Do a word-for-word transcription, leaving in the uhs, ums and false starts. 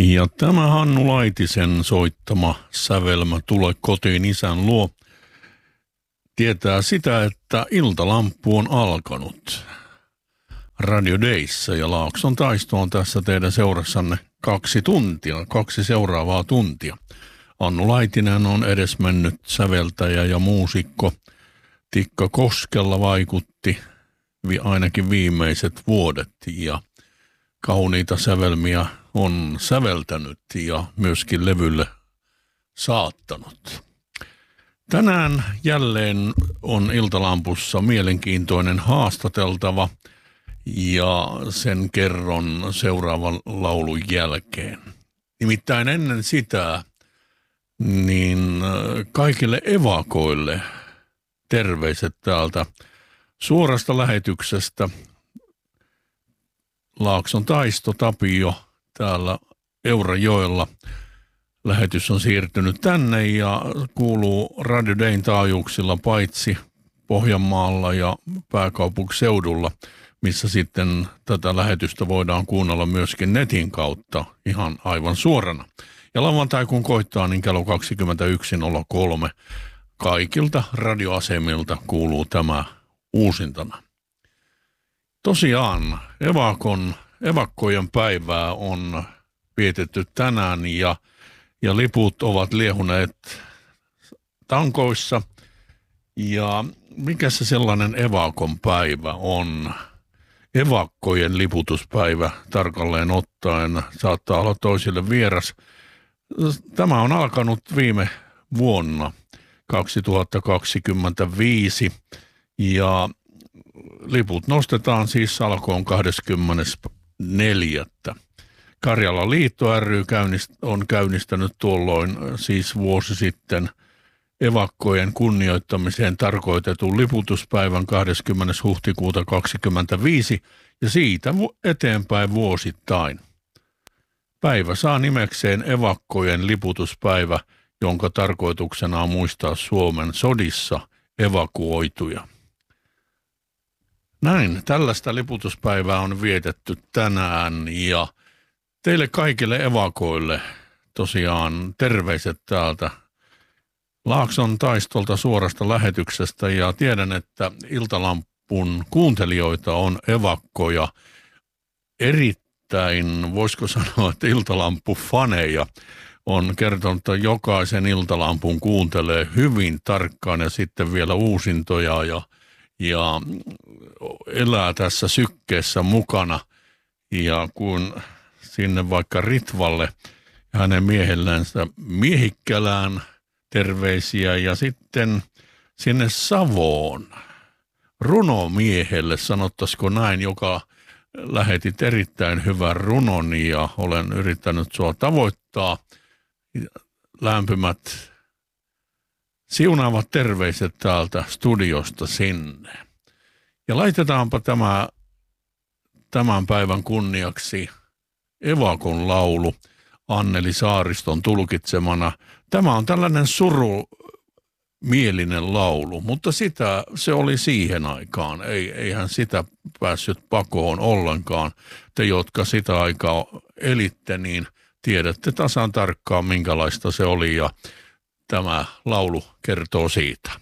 Ja tämä Hannu Laitisen soittama sävelmä Tule kotiin isän luo tietää sitä, että iltalamppu on alkanut Radio Dayssä ja Laakson taisto on tässä teidän seurassanne kaksi tuntia, kaksi seuraavaa tuntia. Hannu Laitinen on edesmennyt säveltäjä ja muusikko. Tikka Koskella vaikutti vi, ainakin viimeiset vuodet ja kauniita sävelmiä on säveltänyt ja myöskin levylle saattanut. Tänään jälleen on iltalampussa mielenkiintoinen haastateltava ja sen kerron seuraavan laulun jälkeen. Nimittäin ennen sitä niin kaikille evakoille terveiset täältä suorasta lähetyksestä. Laakson taisto Tapio täällä Eurajoella. Lähetys on siirtynyt tänne ja kuuluu Radio Dayn taajuuksilla paitsi Pohjanmaalla ja pääkaupunkiseudulla, missä sitten tätä lähetystä voidaan kuunnella myöskin netin kautta ihan aivan suorana. Ja lauantai kun koittaa, niin kello kaksikymmentäyksi nolla kolme kaikilta radioasemilta kuuluu tämä uusintana. Tosiaan evakon, evakkojen päivää on vietetty tänään ja, ja liput ovat liehuneet tankoissa. Ja mikä se sellainen evakon päivä on? Evakkojen liputuspäivä tarkalleen ottaen saattaa olla toisille vieras. Tämä on alkanut viime vuonna kaksituhattakaksikymmentäviisi ja liput nostetaan siis alkoon kahdeskymmenesneljäs Karjalan liitto ry on käynnistänyt tuolloin siis vuosi sitten evakkojen kunnioittamiseen tarkoitetun liputuspäivän kahdeskymmenes huhtikuuta kaksikymmentäviisi ja siitä eteenpäin vuosittain. Päivä saa nimekseen evakkojen liputuspäivä, jonka tarkoituksena on muistaa Suomen sodissa evakuoituja. Näin, tällaista liputuspäivää on vietetty tänään ja teille kaikille evakoille tosiaan terveiset täältä Laakson taistolta suorasta lähetyksestä ja tiedän, että iltalampun kuuntelijoita on evakkoja erittäin, voisiko sanoa, että iltalampufaneja on kertonut, että jokaisen iltalampun kuuntelee hyvin tarkkaan ja sitten vielä uusintoja ja, ja elää tässä sykkeessä mukana. Ja kun sinne vaikka Ritvalle ja hänen miehellänsä Miehikkälään terveisiä ja sitten sinne Savoon runomiehelle, sanottaisiko näin, joka lähetit erittäin hyvän runon ja olen yrittänyt sua tavoittaa. Lämpimät siunaavat terveiset täältä studiosta sinne. Ja laitetaanpa tämä tämän päivän kunniaksi evakon laulu Anneli Saariston tulkitsemana. Tämä on tällainen surumielinen laulu, mutta sitä se oli siihen aikaan. Ei, eihän sitä päässyt pakoon ollenkaan. Te, jotka sitä aikaa elitte, niin tiedätte tasan tarkkaan, minkälaista se oli ja tämä laulu kertoo siitä.